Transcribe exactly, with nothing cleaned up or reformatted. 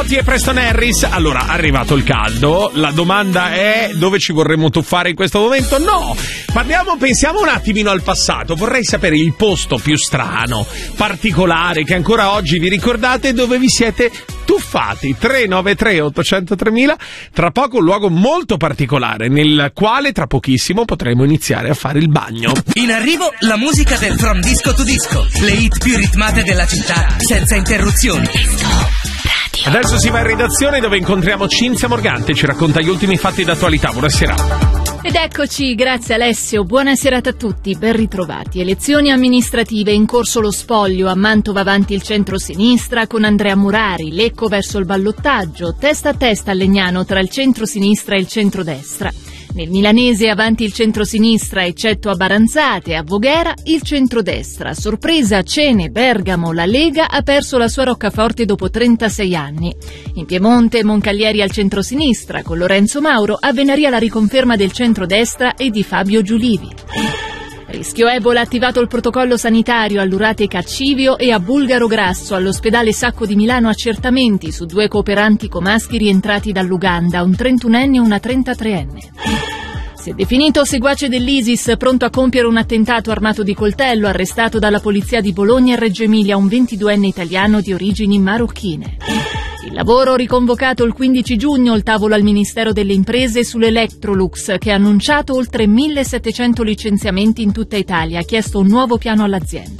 Totti e Preston Harris. Allora, arrivato il caldo, la domanda è: dove ci vorremmo tuffare in questo momento? No! Parliamo, pensiamo un attimino al passato. Vorrei sapere il posto più strano, particolare, che ancora oggi vi ricordate, dove vi siete tuffati. Tre nove tre otto zero zero tre mila. Tra poco un luogo molto particolare, nel quale tra pochissimo potremo iniziare a fare il bagno. In arrivo la musica del From Disco to Disco, le hit più ritmate della città, senza interruzioni. Adesso si va in redazione, dove incontriamo Cinzia Morgante, ci racconta gli ultimi fatti d'attualità. Buonasera. Ed eccoci, grazie Alessio, buona serata a tutti, ben ritrovati. Elezioni amministrative, in corso lo spoglio, a Mantova avanti il centro-sinistra con Andrea Murari, Lecco verso il ballottaggio, testa a testa a Legnano tra il centro-sinistra e il centro-destra. Nel milanese avanti il centro-sinistra, eccetto a Baranzate, a Voghera il centro-destra. Sorpresa, Cene, Bergamo, la Lega ha perso la sua roccaforte dopo trentasei anni. In Piemonte, Moncalieri al centro-sinistra, con Lorenzo Mauro, a Venaria la riconferma del centro-destra e di Fabio Giulivi. Rischio Ebola, attivato il protocollo sanitario all'Urate Caccivio e a Bulgaro Grasso, all'ospedale Sacco di Milano accertamenti su due cooperanti comaschi rientrati dall'Uganda, un trentunenne e una trentatreenne. Si è definito seguace dell'ISIS, pronto a compiere un attentato armato di coltello, arrestato dalla polizia di Bologna e Reggio Emilia un ventiduenne italiano di origini marocchine. Il lavoro riconvocato il quindici giugno, il tavolo al Ministero delle Imprese sull'Electrolux, che ha annunciato oltre millesettecento licenziamenti in tutta Italia, ha chiesto un nuovo piano all'azienda.